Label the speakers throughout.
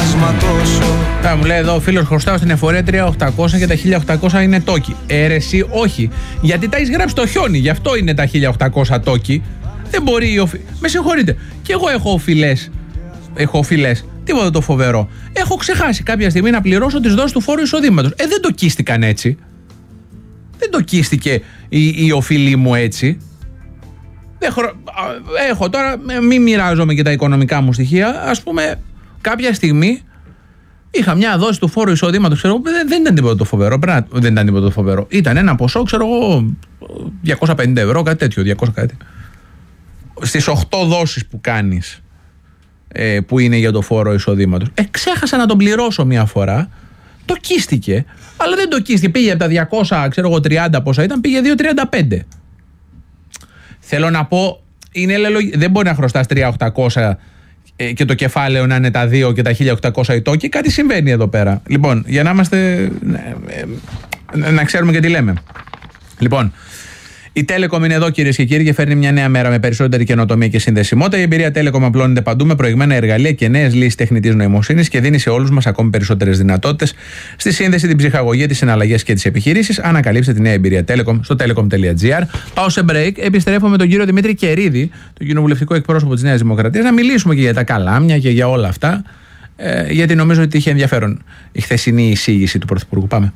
Speaker 1: σματώσω.
Speaker 2: Μου λέει εδώ ο φίλος, χρωστάω στην εφορία 3.800 και τα 1.800 είναι τόκι. Εσύ όχι. Γιατί τα έχεις γράψει το χιόνι, γι' αυτό είναι τα 1.800 τόκι. Δεν μπορεί Με συγχωρείτε. Και εγώ έχω οφειλές. Τίποτα το φοβερό. Έχω ξεχάσει κάποια στιγμή να πληρώσω τις δόσεις του φόρου εισοδήματος. Δεν το κίστηκαν έτσι. Δεν το κίστηκε η οφειλή μου έτσι. Έχω τώρα, μην μοιράζομαι και τα οικονομικά μου στοιχεία. Ας πούμε, κάποια στιγμή είχα μια δόση του φόρου εισοδήματος, ξέρω εγώ, δεν ήταν τίποτα το φοβερό. Δεν ήταν τίποτα το φοβερό. Ήταν ένα ποσό, ξέρω εγώ, 250 ευρώ, κάτι τέτοιο, 200 κάτι. Στις 8 δόσεις που κάνεις, που είναι για το φόρο εισοδήματος. Ξέχασα να τον πληρώσω μια φορά. Το κίστηκε, αλλά δεν το κίστηκε. Πήγε από τα 200, ξέρω εγώ, 30 πόσα ήταν, πήγε 2,35. Θέλω να πω, δεν μπορεί να χρωστάς 3.800 και το κεφάλαιο να είναι τα 2 και τα 1.800 η τόκη. Κάτι συμβαίνει εδώ πέρα. Λοιπόν, για να είμαστε, να ξέρουμε και τι λέμε. Λοιπόν, η Telecom είναι εδώ, κυρίες και κύριοι, και φέρνει μια νέα μέρα με περισσότερη καινοτομία και συνδεσιμότητα. Η εμπειρία Telecom απλώνεται παντού με προηγμένα εργαλεία και νέες λύσεις τεχνητής νοημοσύνης και δίνει σε όλους μας ακόμη περισσότερες δυνατότητες στη σύνδεση, την ψυχαγωγία, τις συναλλαγές και τις επιχειρήσεις. Ανακαλύψτε τη νέα εμπειρία Telecom στο telecom.gr. Πάω σε break. Επιστρέφω με τον κύριο Δημήτρη Κερίδη, τον κοινοβουλευτικό εκπρόσωπο της Νέας Δημοκρατίας, να μιλήσουμε και για τα καλάμια και για όλα αυτά. Γιατί νομίζω ότι είχε ενδιαφέρον η χθεσινή εισήγηση του Πρωθυπουργού. Πάμε.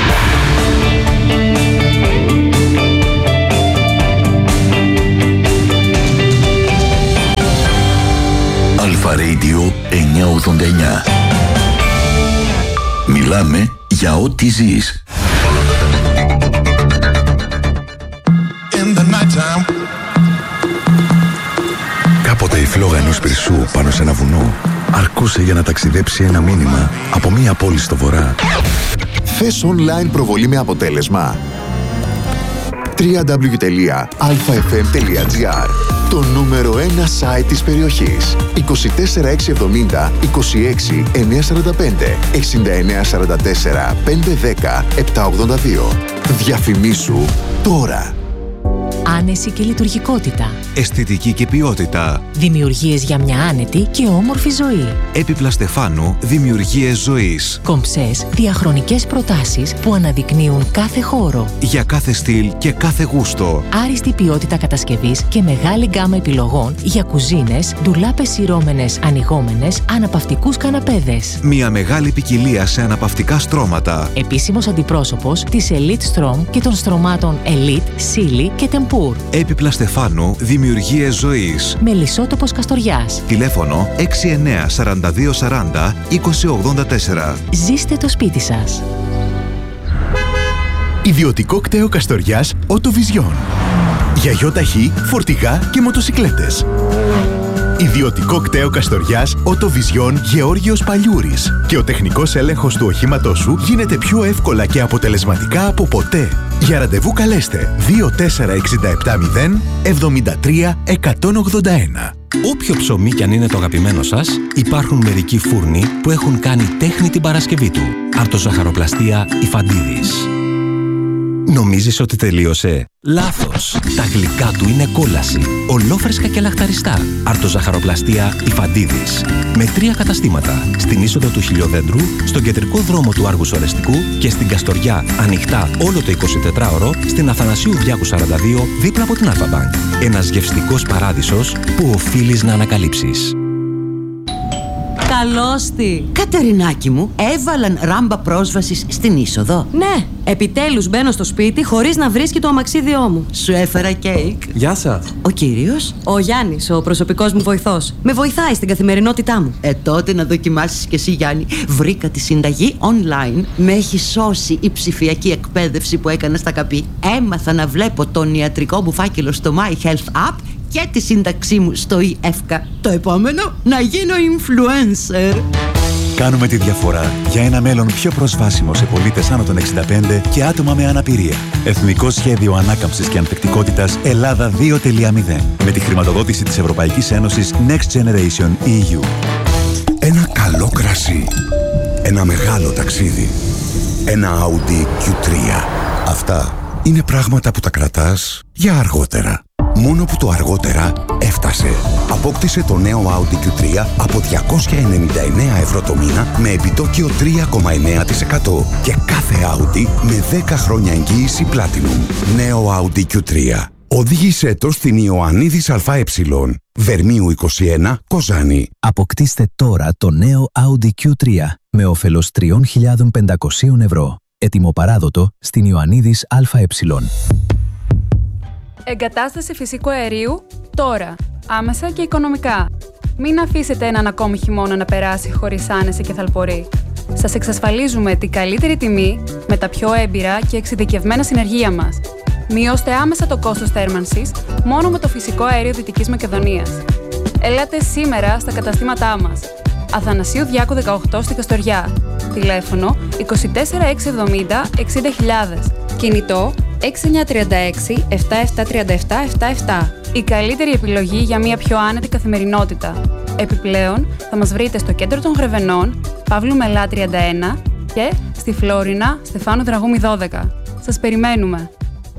Speaker 3: Αλφα Radio 989. Μιλάμε για ό,τι ζεις. Κάποτε η φλόγα ενός πυρσού πάνω σε ένα βουνό αρκούσε για να ταξιδέψει ένα μήνυμα από μία πόλη στο βορρά.
Speaker 4: Θες online προβολή με αποτέλεσμα? www.alfafm.gr. Το νούμερο 1 site της περιοχής. 24670 26 945 6944 510 782. Διαφημίσου τώρα.
Speaker 5: Άνεση και λειτουργικότητα.
Speaker 6: Αισθητική και ποιότητα.
Speaker 5: Δημιουργίες για μια άνετη και όμορφη ζωή.
Speaker 6: Έπιπλα Στεφάνου, δημιουργίες ζωής.
Speaker 5: Κομψές, διαχρονικές προτάσεις που αναδεικνύουν κάθε χώρο.
Speaker 6: Για κάθε στυλ και κάθε γούστο.
Speaker 5: Άριστη ποιότητα κατασκευής και μεγάλη γκάμα επιλογών για κουζίνες, ντουλάπες σειρώμενες, ανοιγόμενες, αναπαυτικούς καναπέδες.
Speaker 6: Μια μεγάλη ποικιλία σε αναπαυτικά στρώματα.
Speaker 5: Επίσημος αντιπρόσωπος της Elite Strom και των στρωμάτων Elite, Silly και Tempur.
Speaker 6: Έπιπλα Στεφάνου, δημιουργίες ζωής.
Speaker 5: Μελισσότοπος Καστοριάς.
Speaker 6: Τηλέφωνο 69 42 40 20 84.
Speaker 5: Ζήστε το σπίτι σας.
Speaker 4: Ιδιωτικό κτέο Καστοριάς Οτοβιζιόν. Για γιοταχή, φορτηγά και μοτοσικλέτες. Ιδιωτικό κτέο Καστοριάς Οτοβιζιόν Γεώργιος Παλιούρης. Και ο τεχνικός έλεγχος του οχήματός σου γίνεται πιο εύκολα και αποτελεσματικά από ποτέ. Για ραντεβού καλέστε 24670 73 181.
Speaker 7: Όποιο ψωμί κι αν είναι το αγαπημένο σας, υπάρχουν μερικοί φούρνοι που έχουν κάνει τέχνη την Παρασκευή του. Αρτοζαχαροπλαστεία Ιφαντίδης. Νομίζεις ότι τελείωσε? Λάθος! Τα γλυκά του είναι κόλαση. Ολόφρεσκα και λαχταριστά. Αρτοζαχαροπλαστεία Ιφαντίδης. Με 3 καταστήματα. Στην είσοδο του Χιλιοδέντρου, στον κεντρικό δρόμο του Άργους Ορεστικού και στην Καστοριά, ανοιχτά όλο το 24ωρο, στην Αθανασίου Διάκου 42, δίπλα από την Αλφα-Μπανκ. Ένας γευστικός παράδεισος που οφείλεις να ανακαλύψεις.
Speaker 8: Καλώς τη!
Speaker 9: Κατερινάκι μου, έβαλαν ράμπα πρόσβασης στην είσοδο.
Speaker 8: Ναι, επιτέλους μπαίνω στο σπίτι χωρίς να βρίσκει το αμαξίδιό μου.
Speaker 9: Σου έφερα κέικ.
Speaker 7: Γεια σας.
Speaker 9: Ο κύριος?
Speaker 8: Ο Γιάννης, ο προσωπικός μου βοηθός. Με βοηθάει στην καθημερινότητά μου.
Speaker 9: Τότε να δοκιμάσεις κι εσύ, Γιάννη. Βρήκα τη συνταγή online. Με έχει σώσει η ψηφιακή εκπαίδευση που έκανα στα ΚΑΠΗ. Έμαθα να βλέπω τον ιατρικό μου φάκελο στο My Health App και τη σύνταξή μου στο eFka. Το επόμενο, να γίνω influencer.
Speaker 10: Κάνουμε τη διαφορά για ένα μέλλον πιο προσβάσιμο σε πολίτες άνω των 65 και άτομα με αναπηρία. Εθνικό Σχέδιο Ανάκαμψης και Ανθεκτικότητας Ελλάδα 2.0. Με τη χρηματοδότηση της Ευρωπαϊκής Ένωσης Next Generation EU.
Speaker 11: Ένα καλό κρασί. Ένα μεγάλο ταξίδι. Ένα Audi Q3. Αυτά είναι πράγματα που τα κρατάς για αργότερα. μόνο που το αργότερα έφτασε. Απόκτησε το νέο Audi Q3 από 299 ευρώ το μήνα με επιτόκιο 3,9% και κάθε Audi με 10 χρόνια εγγύηση Platinum. Νέο Audi Q3. Οδήγησέ το στην Ιωαννίδης ΑΕ, Βερμίου 21, Κοζάνη.
Speaker 1: Αποκτήστε τώρα το νέο Audi Q3 με όφελος 3.500 ευρώ. Έτοιμο παράδοτο στην Ιωαννίδης ΑΕ.
Speaker 12: Εγκατάσταση φυσικού αερίου τώρα. Άμεσα και οικονομικά. Μην αφήσετε έναν ακόμη χειμώνα να περάσει χωρίς άνεση και θαλπορή. Σας εξασφαλίζουμε την καλύτερη τιμή με τα πιο έμπειρα και εξειδικευμένα συνεργεία μας. Μειώστε άμεσα το κόστος θέρμανσης μόνο με το φυσικό αέριο Δυτικής Μακεδονίας. Ελάτε σήμερα στα καταστήματά μας. Αθανασίου Διάκου 18 στη Καστοριά. Τηλέφωνο 24670 60.000. Κινητό 6936 7737 77. Η καλύτερη επιλογή για μια πιο άνετη καθημερινότητα. Επιπλέον, θα μας βρείτε στο κέντρο των Γρεβενών, Παύλου Μελά 31 και στη Φλόρινα, Στεφάνου Δραγούμη 12. Σας περιμένουμε.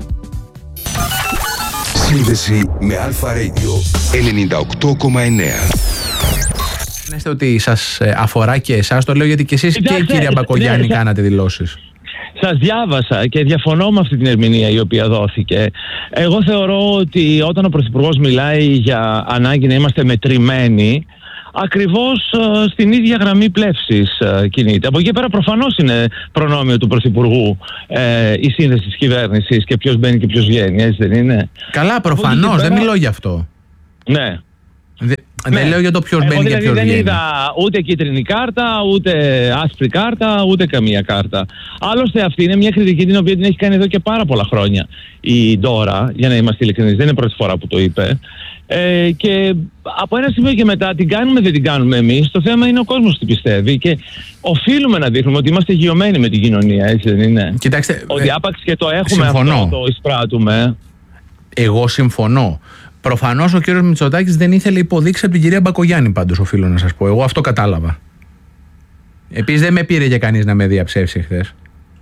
Speaker 11: Σύνδεση με Αλφα Radio 98,9.
Speaker 2: Είστε ότι σας αφορά και εσάς, το λέω γιατί και εσείς και η κυρία Μπακογιάννη κάνατε δηλώσεις.
Speaker 13: Σας διάβασα και διαφωνώ με αυτή την ερμηνεία η οποία δόθηκε. Εγώ θεωρώ ότι όταν ο Πρωθυπουργός μιλάει για ανάγκη να είμαστε μετρημένοι, ακριβώς στην ίδια γραμμή πλεύσης κινείται. Από εκεί πέρα προφανώς είναι προνόμιο του Πρωθυπουργού η σύνδεση της κυβέρνησης και ποιος μπαίνει και ποιος βγαίνει, έτσι δεν είναι?
Speaker 2: Καλά, προφανώς, δεν μιλώ γι' αυτό.
Speaker 13: Ναι.
Speaker 2: Δεν λέω για το ποιος μπαίνει και ποιος βγαίνει.
Speaker 13: Δεν είδα ούτε κίτρινη κάρτα, ούτε άσπρη κάρτα, ούτε καμία κάρτα. Άλλωστε αυτή είναι μια κριτική την οποία την έχει κάνει εδώ και πάρα πολλά χρόνια η Ντόρα, για να είμαστε ειλικρινείς, δεν είναι πρώτη φορά που το είπε. Και από ένα σημείο και μετά την κάνουμε δεν την κάνουμε εμείς. Το θέμα είναι ο κόσμος τι πιστεύει και οφείλουμε να δείχνουμε ότι είμαστε γειωμένοι με την κοινωνία, έτσι δεν είναι?
Speaker 2: Κοιτάξτε,
Speaker 13: ότι άπαξ και το έχουμε
Speaker 2: συμφωνώ.
Speaker 13: αυτό, το εισπράττουμε.
Speaker 2: Εγώ συμφωνώ. Προφανώς ο κύριος Μητσοτάκης δεν ήθελε υποδείξει από την κυρία Μπακογιάννη, πάντως οφείλω να σας πω. Εγώ αυτό κατάλαβα. Επίσης δεν με πήρε για κανείς να με διαψεύσει χθες.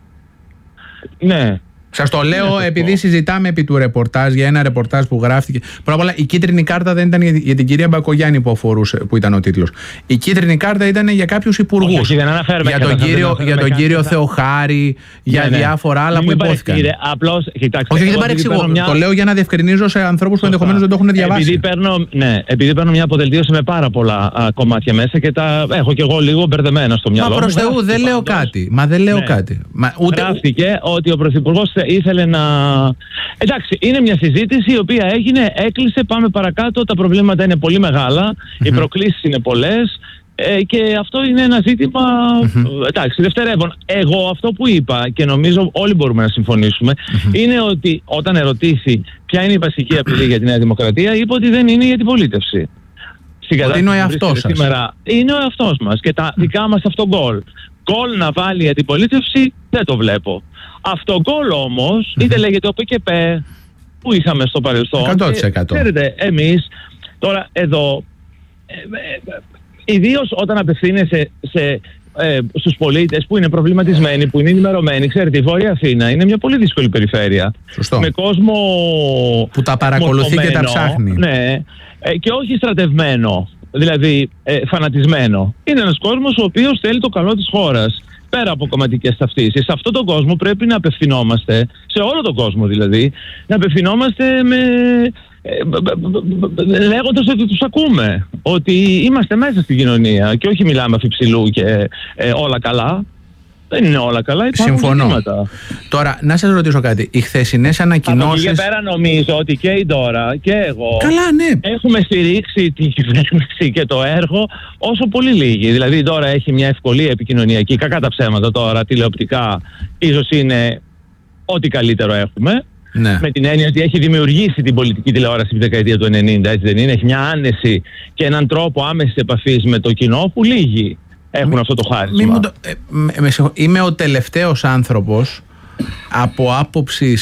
Speaker 13: Ναι.
Speaker 2: Σας το λέω επειδή συζητάμε επί του ρεπορτάζ, για ένα ρεπορτάζ που γράφτηκε. Πρώτα απ' όλα, η κίτρινη κάρτα δεν ήταν για την κυρία Μπακογιάννη που ήταν ο τίτλος. Η κίτρινη κάρτα ήταν για κάποιους υπουργούς. Για τον κύριο Θεοχάρη, για διάφορα άλλα που υπόθηκαν. Όχι, δεν παρεξηγώ. Το λέω για να διευκρινίζω σε ανθρώπους που ενδεχομένως δεν το έχουν διαβάσει.
Speaker 13: Επειδή παίρνω μια αποδελτίωση με πάρα πολλά κομμάτια μέσα και τα έχω κι εγώ λίγο μπερδεμένα στο μυαλό μου.
Speaker 2: Μα προς Θεού, δεν λέω κάτι. Μα δεν λέω κάτι.
Speaker 13: Γράφτηκε ότι ο Πρωθυπουργός ήθελε να... Εντάξει, είναι μια συζήτηση η οποία έγινε, έκλεισε, πάμε παρακάτω, τα προβλήματα είναι πολύ μεγάλα, οι προκλήσεις είναι πολλές και αυτό είναι ένα ζήτημα, εντάξει, δευτερεύον. Εγώ αυτό που είπα και νομίζω όλοι μπορούμε να συμφωνήσουμε είναι ότι όταν ερωτήθη ποια είναι η βασική απειλή για τη Νέα Δημοκρατία, είπε ότι δεν είναι η αντιπολίτευση.
Speaker 2: Ότι είναι ο εαυτός σας.
Speaker 13: Σήμερα, είναι ο εαυτός μας και τα δικά μας αυτό γκολ. Γκολ να βάλει η αντιπολίτευση δεν το βλέπω. Αυτό γκολ όμως, είτε λέγεται ο ΠΚΠ που είχαμε στο παρελθόν.
Speaker 2: 100%.
Speaker 13: Ξέρετε, εμείς τώρα εδώ, ιδίως όταν απευθύνεσαι στους πολίτες που είναι προβληματισμένοι, που είναι ενημερωμένοι, ξέρετε, η Βόρεια Αθήνα είναι μια πολύ δύσκολη περιφέρεια.
Speaker 2: Σωστό.
Speaker 13: Με κόσμο
Speaker 2: που τα παρακολουθεί και τα ψάχνει.
Speaker 13: Ναι, και όχι στρατευμένο, δηλαδή φανατισμένο. Είναι ένας κόσμος ο οποίος θέλει το καλό της χώρας. Πέρα από κομματικές ταυτίσεις, σε αυτόν τον κόσμο πρέπει να απευθυνόμαστε, σε όλο τον κόσμο δηλαδή, να απευθυνόμαστε λέγοντας ότι τους ακούμε, ότι είμαστε μέσα στην κοινωνία και όχι μιλάμε αφιψηλού και όλα καλά. Δεν είναι όλα καλά, υπάρχουν ζητήματα.
Speaker 2: Τώρα, να σας ρωτήσω κάτι. Οι χθεσινές ανακοινώσεις...
Speaker 13: Από εκεί και πέρα νομίζω ότι και η Ντόρα και εγώ έχουμε στηρίξει την κυβέρνηση και το έργο όσο πολύ λίγοι. Δηλαδή η Ντόρα έχει μια ευκολία επικοινωνιακή, κακά τα ψέματα τώρα, τηλεοπτικά, ίσως είναι ό,τι καλύτερο έχουμε.
Speaker 2: Ναι.
Speaker 13: Με την έννοια ότι έχει δημιουργήσει την πολιτική τηλεόραση τη δεκαετία του 90, έτσι δεν είναι? Έχει μια άνεση και έναν τρόπο άμεσης επαφής με το κοινό που λίγοι έχουν αυτό το χάρισμα.
Speaker 2: Είμαι ο τελευταίος άνθρωπος από άποψης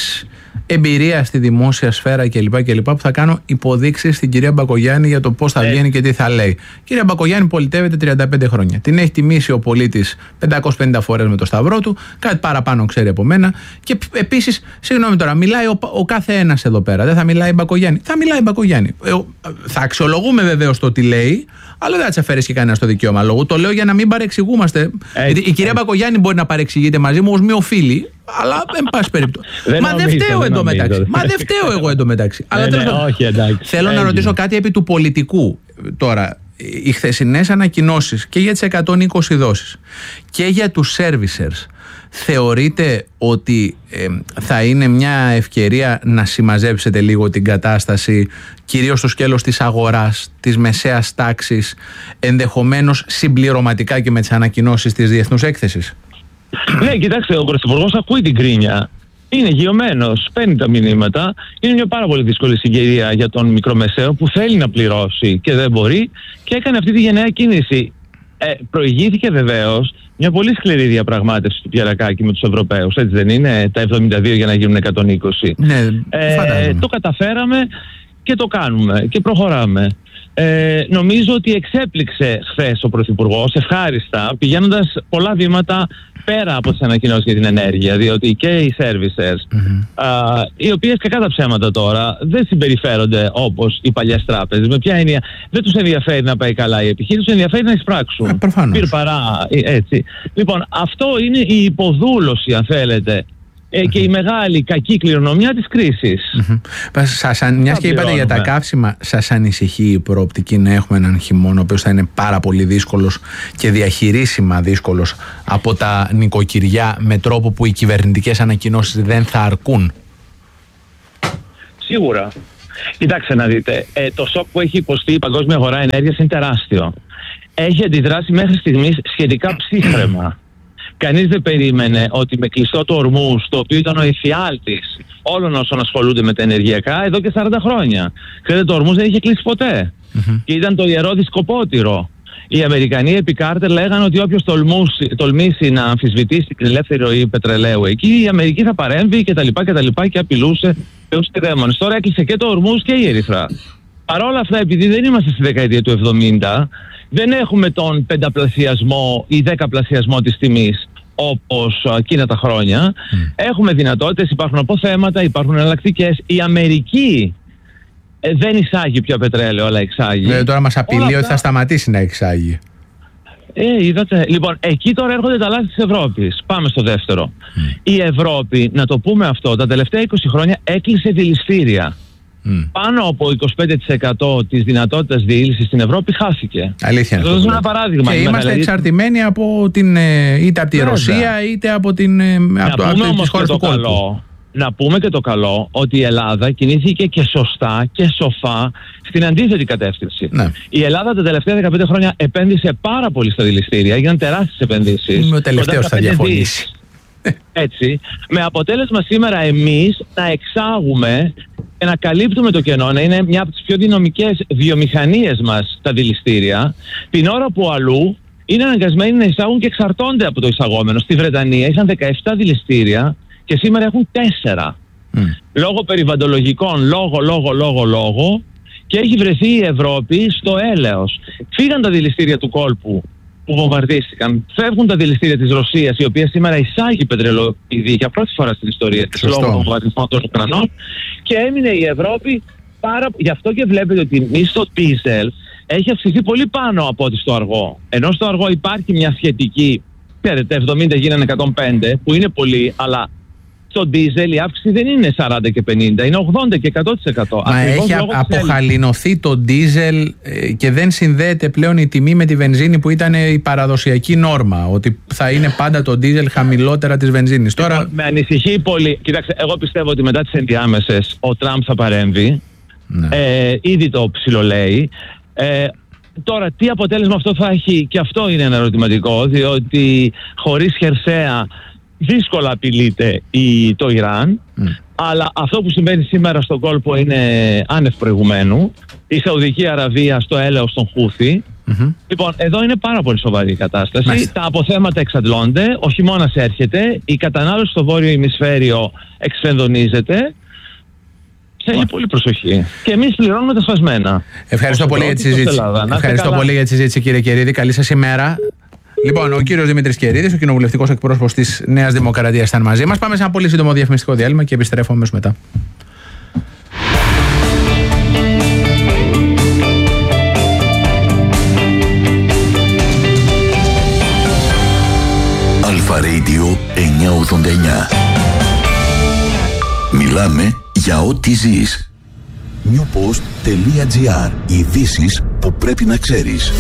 Speaker 2: εμπειρία στη δημόσια σφαίρα κλπ. Που θα κάνω υποδείξεις στην κυρία Μπακογιάννη για το πώς θα βγαίνει και τι θα λέει. Η κυρία Μπακογιάννη πολιτεύεται 35 χρόνια. Την έχει τιμήσει ο πολίτης 550 φορές με το σταυρό του, κάτι παραπάνω ξέρει από μένα. Και επίσης, συγγνώμη τώρα, μιλάει ο κάθε ένας εδώ πέρα. Δεν θα μιλάει η Μπακογιάννη. Θα μιλάει η Μπακογιάννη. Θα αξιολογούμε βεβαίως το τι λέει, αλλά δεν θα της αφαιρέσει και κανένα το δικαίωμα λόγου. Το λέω για να μην παρεξηγούμαστε. Η κυρία Μπακογιάννη μπορεί να παρεξηγείται μαζί μου ως μη οφείλει, αλλά εν πάση περιπτώσει. Μα δεν φταίω εντωμεταξύ. Μα δεν φταίω εγώ εντωμεταξύ. Αλλά θέλω να ρωτήσω κάτι επί του πολιτικού. Τώρα, οι χθεσινές ανακοινώσεις και για τις 120 δόσεις και για τους servicers, θεωρείτε ότι θα είναι μια ευκαιρία να συμμαζέψετε λίγο την κατάσταση, κυρίως στο σκέλος της αγοράς, της μεσαίας τάξης, ενδεχομένως συμπληρωματικά και με τις ανακοινώσεις της Διεθνούς Έκθεσης?
Speaker 13: Ναι, κοιτάξτε, ο Πρωθυπουργός ακούει την κρίνια. Είναι γειωμένος, παίρνει τα μηνύματα. Είναι μια πάρα πολύ δύσκολη συγκυρία για τον μικρομεσαίο που θέλει να πληρώσει και δεν μπορεί και έκανε αυτή τη γενναία κίνηση. Προηγήθηκε βεβαίως μια πολύ σκληρή διαπραγμάτευση του Πιερακάκη με τους Ευρωπαίους, έτσι δεν είναι, τα 72 για να γίνουν 120.
Speaker 2: Ναι,
Speaker 13: το καταφέραμε και το κάνουμε και προχωράμε. Νομίζω ότι εξέπληξε χθες ο Πρωθυπουργός ευχάριστα, πηγαίνοντας πολλά βήματα πέρα από τις ανακοινώσεις για την ενέργεια, διότι και οι servicers, οι οποίες κακά τα ψέματα τώρα δεν συμπεριφέρονται όπως οι παλιές τράπεζες. Με ποια έννοια? Δεν τους ενδιαφέρει να πάει καλά η επιχείρηση, τους ενδιαφέρει να εισπράξουν. Πυρπαρά, έτσι. Λοιπόν, αυτό είναι η υποδούλωση, αν θέλετε, και η μεγάλη κακή κληρονομιά της κρίσης.
Speaker 2: Μιας και είπατε για τα καύσιμα, σας ανησυχεί η προοπτική να έχουμε έναν χειμώνα ο οποίος θα είναι πάρα πολύ δύσκολος και διαχειρίσιμα δύσκολος από τα νοικοκυριά, με τρόπο που οι κυβερνητικές ανακοινώσεις δεν θα αρκούν?
Speaker 13: Σίγουρα. Κοιτάξτε να δείτε, το σοκ που έχει υποστεί η παγκόσμια αγορά ενέργειας είναι τεράστιο. Έχει αντιδράσει μέχρι στιγμής σχετικά ψύχραιμα. Κανείς δεν περίμενε ότι με κλειστό το Ορμούζ, το οποίο ήταν ο εφιάλτης όλων όσων ασχολούνται με τα ενεργειακά εδώ και 40 χρόνια. Ξέρετε, το Ορμούζ δεν είχε κλείσει ποτέ. Και ήταν το ιερό δισκοπότηρο. Οι Αμερικανοί επί Κάρτερ λέγανε ότι όποιος τολμήσει να αμφισβητήσει την ελεύθερη ροή πετρελαίου εκεί, η Αμερική θα παρέμβει κτλ. Και απειλούσε θεούς και δαίμονες. Τώρα έκλεισε και το Ορμούζ και η Ερυθρά. Παρ' όλα αυτά, επειδή δεν είμαστε στη δεκαετία του 70, δεν έχουμε τον πενταπλασιασμό ή δεκαπλασιασμό της τιμής όπως εκείνα τα χρόνια. Έχουμε δυνατότητες, υπάρχουν αποθέματα, υπάρχουν εναλλακτικές. Η Αμερική δεν εισάγει πια πετρέλαιο, αλλά εξάγει.
Speaker 2: Τώρα μας απειλεί ότι θα σταματήσει να εξάγει.
Speaker 13: Είδατε. Λοιπόν, εκεί τώρα έρχονται τα λάθη της Ευρώπης. Πάμε στο δεύτερο. Η Ευρώπη, να το πούμε αυτό, τα τελευταία 20 χρόνια έκλεισε δηληστήρια. Πάνω από 25% της δυνατότητας διήλυσης στην Ευρώπη χάθηκε.
Speaker 2: Αλήθεια.
Speaker 13: Θα δώσω ένα παράδειγμα.
Speaker 2: Και είμαστε εξαρτημένοι από είτε από τη Ρωσία είτε από τις χώρες του κόλπου.
Speaker 13: Να πούμε και το καλό ότι η Ελλάδα κινήθηκε και σωστά και σοφά στην αντίθετη κατεύθυνση. Ναι. Η Ελλάδα τα τελευταία 15 χρόνια επένδυσε πάρα πολύ στα δηληστήρια, έγιναν τεράστιες επενδύσεις.
Speaker 2: Είμαι ο τελευταίος θα διαφωνήσει.
Speaker 13: Έτσι, με αποτέλεσμα σήμερα εμείς να εξάγουμε και να καλύπτουμε το κενό, να είναι μια από τις πιο δυναμικές βιομηχανίες μας τα δηληστήρια, την ώρα που αλλού είναι αναγκασμένοι να εισάγουν και εξαρτώνται από το εισαγόμενο. Στη Βρετανία είχαν 17 δηληστήρια και σήμερα έχουν 4. Λόγω περιβαλλοντολογικών, λόγω και έχει βρεθεί η Ευρώπη στο έλεος. Φύγαν τα δηληστήρια του κόλπου που βομβαρδίστηκαν. Φεύγουν τα δηληστήρια της Ρωσίας, η οποία σήμερα εισάγει πετρελαιοειδή για πρώτη φορά στην ιστορία της λόγω βομβαρδισμών των Ουκρανών, και έμεινε η Ευρώπη γι' αυτό και βλέπετε ότι η τιμή στο ντίζελ έχει αυξηθεί πολύ πάνω από ό,τι στο αργό. Ενώ στο αργό υπάρχει μια σχετική, ξέρετε, 70 γίνανε 105, που είναι πολύ, αλλά στο ντίζελ η αύξηση δεν είναι 40 και 50, είναι 80 και 100%.
Speaker 2: Μα έχει αποχαλινωθεί το ντίζελ και δεν συνδέεται πλέον η τιμή με τη βενζίνη που ήταν η παραδοσιακή νόρμα, ότι θα είναι πάντα το ντίζελ χαμηλότερα της βενζίνης. Τώρα...
Speaker 13: Με ανησυχεί πολύ. Κοιτάξτε, εγώ πιστεύω ότι μετά τις ενδιάμεσες ο Τραμπ θα παρέμβει. Ναι. Ήδη το ψιλολέει. Τώρα, τι αποτέλεσμα αυτό θα έχει, και αυτό είναι ένα ερωτηματικό, διότι χωρίς χερσαία δύσκολα απειλείται το Ιράν, αλλά αυτό που συμβαίνει σήμερα στον κόλπο είναι άνευ προηγουμένου. Η Σαουδική Αραβία στο έλεος των Χούθη, Λοιπόν, εδώ είναι πάρα πολύ σοβαρή η κατάσταση.
Speaker 2: Μάλιστα.
Speaker 13: Τα αποθέματα εξαντλώνται, ο χειμώνας έρχεται, η κατανάλωση στο βόρειο ημισφαίριο εξφενδονίζεται. Θέλει πολύ προσοχή. Και εμείς πληρώνουμε τα σφασμένα.
Speaker 2: Ευχαριστώ πολύ για τη συζήτηση. Ευχαριστώ πολύ για τη συζήτηση, κύριε Κερίδη. Καλή σας ημέρα. Λοιπόν, ο κύριος Δημήτρης Κερίδης, ο κοινοβουλευτικός εκπρόσωπος της Νέας Δημοκρατίας, ήταν μαζί μας. Πάμε σε ένα πολύ σύντομο διαφημιστικό διάλειμμα και επιστρέφουμε μετά.
Speaker 3: Αλφα Radio 989. Μιλάμε για ό,τι ζεις. newpost.gr. Ειδήσεις που πρέπει να ξέρεις.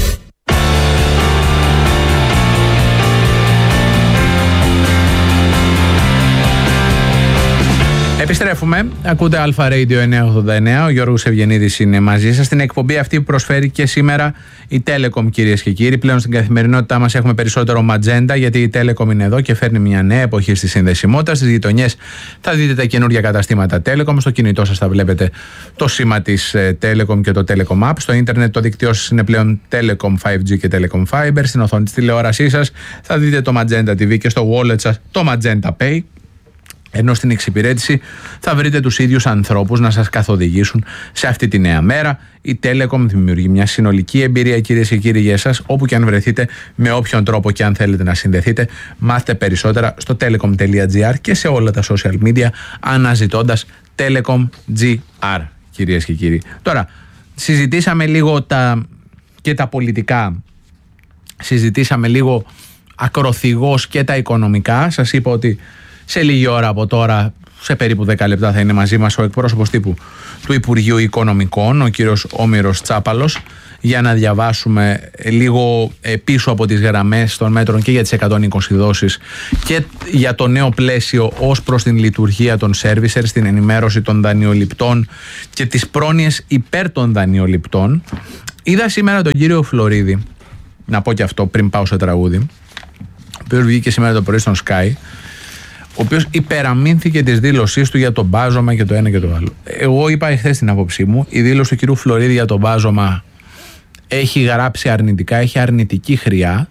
Speaker 2: Επιστρέφουμε. Ακούτε Αλφα Radio 989. Ο Γιώργος Ευγενίδης είναι μαζί σας. Στην εκπομπή αυτή που προσφέρει και σήμερα η Telecom, κυρίες και κύριοι. Πλέον στην καθημερινότητά μας έχουμε περισσότερο ματζέντα, γιατί η Telecom είναι εδώ και φέρνει μια νέα εποχή στη συνδεσιμότητα. Στις γειτονιές θα δείτε τα καινούργια καταστήματα Telecom. Στο κινητό σας θα βλέπετε το σήμα της Telecom και το Telecom App. Στο ίντερνετ το δίκτυό σας είναι πλέον Telecom 5G και Telecom Fiber. Στην οθόνη της τηλεόρασής σας θα δείτε το Magenta TV και στο wallet σας το Magenta Pay. Ενώ στην εξυπηρέτηση θα βρείτε τους ίδιους ανθρώπους να σας καθοδηγήσουν σε αυτή τη νέα μέρα. Η Telecom δημιουργεί μια συνολική εμπειρία, κυρίες και κύριοι, για εσάς, όπου και αν βρεθείτε, με όποιον τρόπο και αν θέλετε να συνδεθείτε. Μάθετε περισσότερα στο telecom.gr και σε όλα τα social media αναζητώντας Telecom GR, κυρίες και κύριοι. Τώρα, συζητήσαμε λίγο και τα πολιτικά, συζητήσαμε λίγο ακροθυγώς και τα οικονομικά. Σας είπα ότι σε λίγη ώρα από τώρα, σε περίπου 10 λεπτά, θα είναι μαζί μας ο εκπρόσωπος τύπου του Υπουργείου Οικονομικών, ο κύριος Όμηρος Τσάπαλος, για να διαβάσουμε λίγο πίσω από τις γραμμές των μέτρων και για τις 120 δόσεις και για το νέο πλαίσιο ως προς την λειτουργία των servicers, την ενημέρωση των δανειοληπτών και τις πρόνοιες υπέρ των δανειοληπτών. Είδα σήμερα τον κύριο Φλωρίδη, να πω και αυτό πριν πάω σε τραγούδι, ο οποίος βγήκε σήμερα το πρωί στον Sky, ο οποίος υπεραμείνθηκε της δήλωσής του για το μπάζωμα και το ένα και το άλλο. Εγώ είπα εχθές την άποψή μου, η δήλωση του κυρίου Φλωρίδη για το μπάζωμα έχει γράψει αρνητικά, έχει αρνητική χρειά.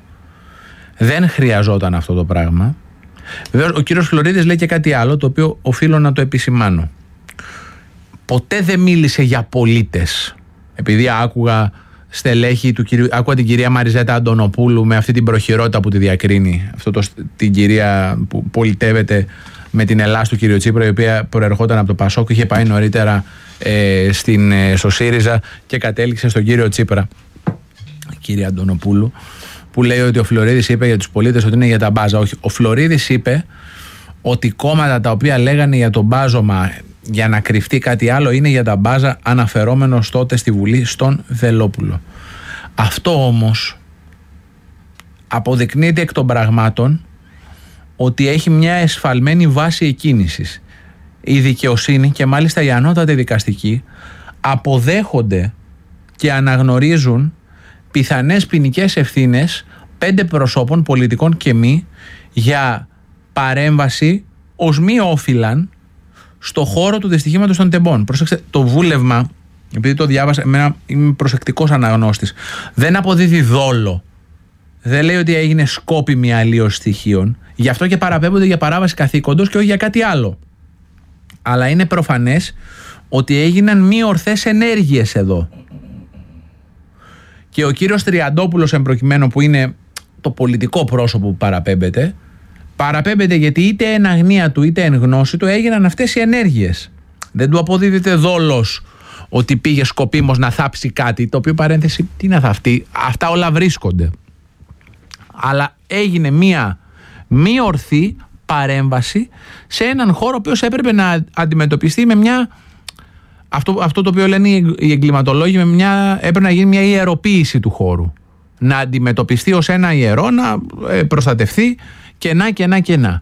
Speaker 2: Δεν χρειαζόταν αυτό το πράγμα. Βεβαίως ο κύριος Φλωρίδης λέει και κάτι άλλο, το οποίο οφείλω να το επισημάνω. Ποτέ δεν μίλησε για πολίτες. Επειδή άκουγα στελέχη του κυρίου, άκουγα την κυρία Μαριζέτα Αντωνοπούλου με αυτή την προχειρότητα που τη διακρίνει, την κυρία που πολιτεύεται με την Ελλάς του κύριο Τσίπρα, η οποία προερχόταν από το Πασόκ, είχε πάει νωρίτερα στο ΣΥΡΙΖΑ και κατέληξε στον κύριο Τσίπρα, κυρία Αντωνοπούλου, που λέει ότι ο Φλωρίδης είπε για τους πολίτες ότι είναι για τα μπάζα. Όχι, ο Φλωρίδης είπε ότι κόμματα τα οποία λέγανε για το μπάζωμα για να κρυφτεί κάτι άλλο είναι για τα μπάζα, αναφερόμενος τότε στη Βουλή στον Βελόπουλο. Αυτό όμως αποδεικνύεται εκ των πραγμάτων ότι έχει μια εσφαλμένη βάση εκκίνησης. Η δικαιοσύνη και μάλιστα οι ανώτατοι δικαστικοί αποδέχονται και αναγνωρίζουν πιθανές ποινικές ευθύνες 5 προσώπων, πολιτικών και μη, για παρέμβαση ως μη όφυλαν στο χώρο του δυστυχήματος των τεμπών. Πρόσεξε, το βούλευμα, επειδή το διάβασα, εμένα είμαι προσεκτικός αναγνώστης, δεν αποδίδει δόλο. Δεν λέει ότι έγινε σκόπιμη αλλίωση στοιχείων. Γι' αυτό και παραπέμπονται για παράβαση καθήκοντος και όχι για κάτι άλλο. Αλλά είναι προφανές ότι έγιναν μη ορθές ενέργειες εδώ. Και ο κύριος Τριαντόπουλος, εμπροκειμένου, που είναι το πολιτικό πρόσωπο που παραπέμπεται γιατί είτε εν αγνία του είτε εν γνώση του έγιναν αυτές οι ενέργειες. Δεν του αποδίδεται δόλος ότι πήγε σκοπίμως να θάψει κάτι, το οποίο, παρένθεση, τι να θαυτεί, αυτά όλα βρίσκονται. Αλλά έγινε μία μη ορθή παρέμβαση σε έναν χώρο ο οποίος έπρεπε να αντιμετωπιστεί με μια, αυτό το οποίο λένε οι εγκληματολόγοι, έπρεπε να γίνει μια ιεροποίηση του χώρου. Να αντιμετωπιστεί ως ένα ιερό, να προστατευτεί και να.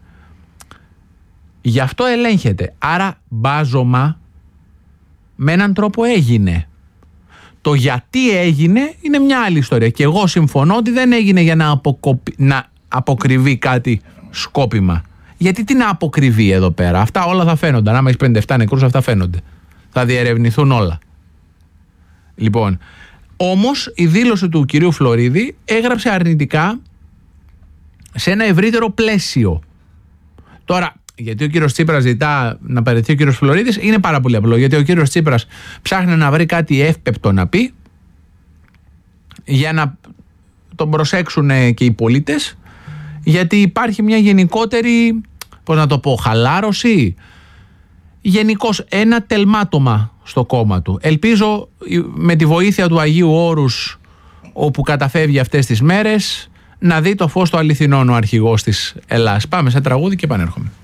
Speaker 2: Γι' αυτό ελέγχεται. Άρα μπάζωμα με έναν τρόπο έγινε. Το γιατί έγινε είναι μια άλλη ιστορία. Και εγώ συμφωνώ ότι δεν έγινε για να αποκρυβεί κάτι σκόπιμα. Γιατί τι να αποκρυβεί εδώ πέρα. Αυτά όλα θα φαίνονται. Άμα έχεις 57 νεκρούς, αυτά φαίνονται. Θα διερευνηθούν όλα. Λοιπόν, Όμως η δήλωση του κυρίου Φλωρίδη έγραψε αρνητικά σε ένα ευρύτερο πλαίσιο. Τώρα, γιατί ο κύριος Τσίπρας ζητά να παραιτηθεί ο κύριος Φλωρίδης, είναι πάρα πολύ απλό. Γιατί ο κύριος Τσίπρας ψάχνει να βρει κάτι εύπεπτο να πει για να τον προσέξουν και οι πολίτες, γιατί υπάρχει μια γενικότερη, πώς να το πω, χαλάρωση, γενικώς ένα τελμάτωμα στο κόμμα του. Ελπίζω με τη βοήθεια του Αγίου Όρους, όπου καταφεύγει αυτές τις μέρες, να δει το φως του αληθινών ο αρχηγός της Ελλάδας. Πάμε σε τραγούδι και επανέρχομαι.